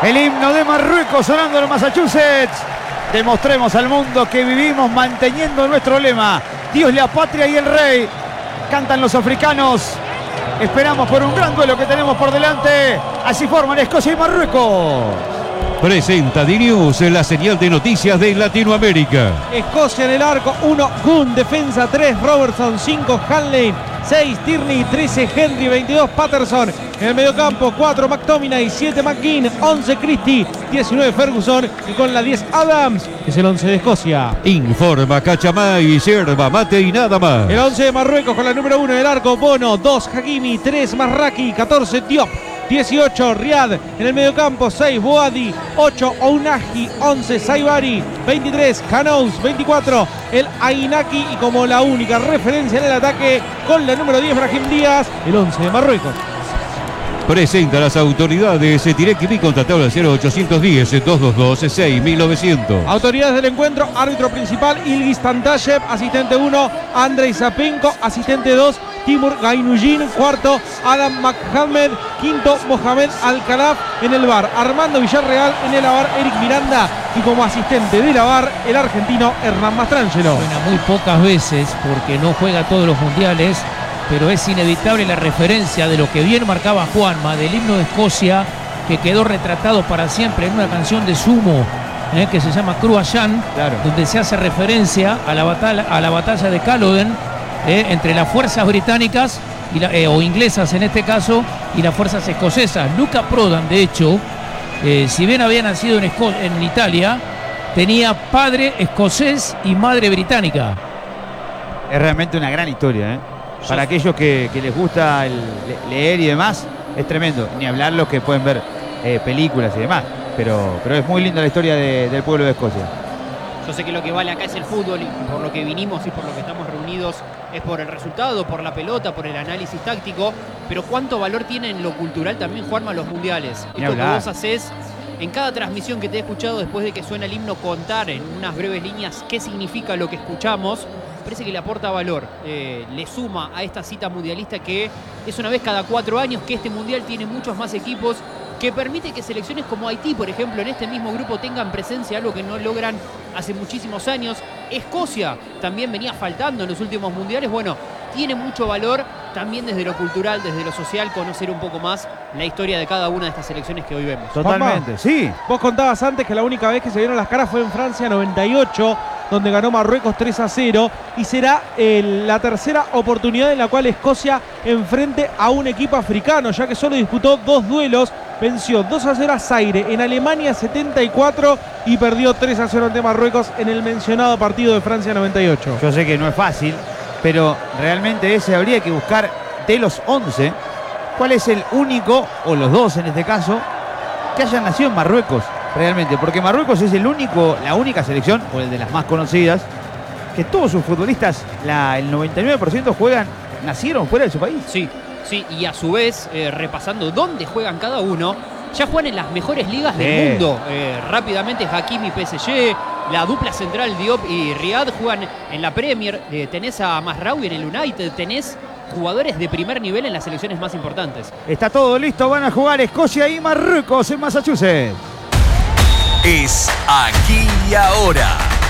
El himno de Marruecos sonando en Massachusetts. Demostremos al mundo que vivimos manteniendo nuestro lema: Dios, la patria y el rey. Cantan los africanos. Esperamos por un gran duelo que tenemos por delante. Así forman Escocia y Marruecos. Presenta D-News, la señal de noticias de Latinoamérica. Escocia en el arco, 1 Gunn, defensa 3 Robertson, 5 Hanley, 6 Tierney, 13 Henry, 22 Patterson. En el mediocampo 4 McTominay, 7 McGinn, 11 Christie, 19 Ferguson y con la 10 Adams, es el 11 de Escocia. Informa Cachamay, yerba mate y nada más. El 11 de Marruecos con la número 1 en el arco, Bono, 2 Hakimi, 3 Marraki, 14 Diop, 18 Riad, en el mediocampo 6 Boadi, 8 Ounahi, 11 Saibari, 23 Canous, 24 el Ainaki y como la única referencia en el ataque con la número 10 Brahim Díaz, el 11 de Marruecos. Presenta a las autoridades Tirequimí, contactado al 0810-222-6900. Autoridades del encuentro, árbitro principal Ilgis Tantashev, asistente 1 Andrei Zapenko, asistente 2 Timur Gainujin, cuarto Adam McHamed, quinto Mohamed Al-Khalaf en el VAR, Armando Villarreal en el VAR, Eric Miranda y como asistente de la VAR el argentino Hernán Mastrangelo. Suena muy pocas veces porque no juega todos los mundiales, pero es inevitable la referencia de lo que bien marcaba Juanma, del himno de Escocia, que quedó retratado para siempre en una canción de Sumo, que se llama Cruachan, claro, donde se hace referencia a la batalla de Culloden, entre las fuerzas británicas y o inglesas en este caso y las fuerzas escocesas. Luca Prodan, de hecho, si bien había nacido en Italia, tenía padre escocés y madre británica. Es realmente una gran historia, Para aquellos que les gusta leer y demás, es tremendo. Ni hablar los que pueden ver películas y demás. Pero es muy linda la historia del pueblo de Escocia. Yo sé que lo que vale acá es el fútbol y por lo que vinimos y por lo que estamos reunidos es por el resultado, por la pelota, por el análisis táctico. Pero ¿cuánto valor tiene en lo cultural también, Juanma, los mundiales? Esto que vos hacés en cada transmisión que te he escuchado después de que suena el himno, contar en unas breves líneas qué significa lo que escuchamos. Parece que le aporta valor, le suma a esta cita mundialista que es una vez cada 4 años, que este mundial tiene muchos más equipos, que permite que selecciones como Haití, por ejemplo, en este mismo grupo tengan presencia, algo que no logran hace muchísimos años. Escocia también venía faltando en los últimos mundiales. Bueno, tiene mucho valor también desde lo cultural, desde lo social, conocer un poco más la historia de cada una de estas selecciones que hoy vemos. Totalmente, sí. Vos contabas antes que la única vez que se vieron las caras fue en Francia 98, donde ganó Marruecos 3-0, y será la tercera oportunidad en la cual Escocia enfrente a un equipo africano, ya que solo disputó 2 duelos, venció 2-0 a Zaire en Alemania 74 y perdió 3-0 ante Marruecos en el mencionado partido de Francia 98. Yo sé que no es fácil, pero realmente ese habría que buscar de los 11, cuál es el único, o los dos en este caso, que hayan nacido en Marruecos. Realmente, porque Marruecos es la única selección, o el de las más conocidas, que todos sus futbolistas, el 99% nacieron fuera de su país. Sí, y a su vez, repasando dónde juegan cada uno, ya juegan en las mejores ligas del mundo. Rápidamente, Hakimi, PSG, la dupla central Diop y Riad juegan en la Premier, tenés a Mazraoui en el United, tenés jugadores de primer nivel en las selecciones más importantes. Está todo listo, van a jugar Escocia y Marruecos en Massachusetts. Es aquí y ahora.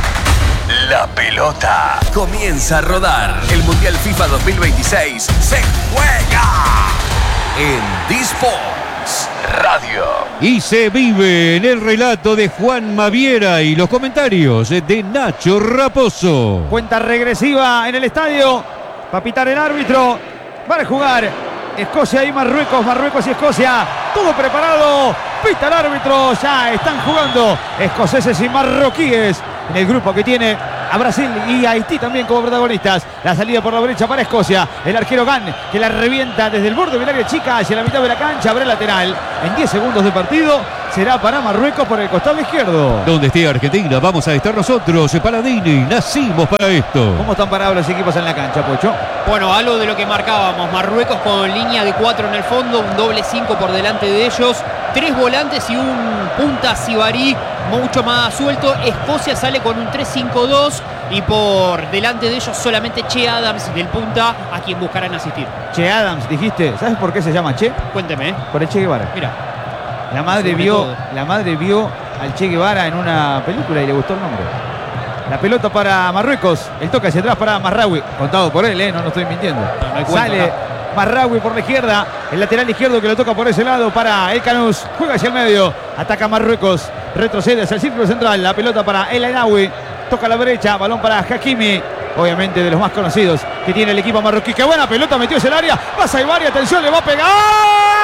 La pelota comienza a rodar. El Mundial FIFA 2026 se juega en D-Sports Radio. Y se vive en el relato de Juan Maviera y los comentarios de Nacho Raposo. Cuenta regresiva en el estadio. Va a pitar el árbitro. Van a jugar Escocia y Marruecos. Marruecos y Escocia. Todo preparado. Pita el árbitro. Ya están jugando escoceses y marroquíes en el grupo que tiene a Brasil y a Haití también como protagonistas. La salida por la derecha para Escocia. El arquero Gan, que la revienta desde el borde del área chica hacia la mitad de la cancha. Abre el lateral. En 10 segundos de partido será para Marruecos por el costado izquierdo. Donde esté Argentina, vamos a estar nosotros. Paladini, nacimos para esto. ¿Cómo están parados los equipos en la cancha, Pocho? Bueno, algo de lo que marcábamos. Marruecos con línea de 4 en el fondo, un doble 5 por delante de ellos. 3 volantes y un punta Sibari mucho más suelto. Escocia sale con un 3-5-2 y por delante de ellos solamente Che Adams del punta, a quien buscarán asistir. Che Adams, dijiste. ¿Sabes por qué se llama Che? Cuénteme. Por el Che Guevara. Mira. La madre Sobre vio, todo. la madre vio al Che Guevara en una película y le gustó el nombre. La pelota para Marruecos. El toque hacia atrás para Marraoui. Contado por él, no lo estoy mintiendo. No hay cuento Sale acá. Marraoui por la izquierda. El lateral izquierdo que lo toca por ese lado para El Canús. Juega hacia el medio. Ataca Marruecos. Retrocede hacia el círculo central. La pelota para El Ainaoui. Toca a la derecha. Balón para Hakimi. Obviamente de los más conocidos que tiene el equipo marroquí. ¡Qué buena pelota! Metió hacia el área. Va a Saibari. Atención, le va a pegar.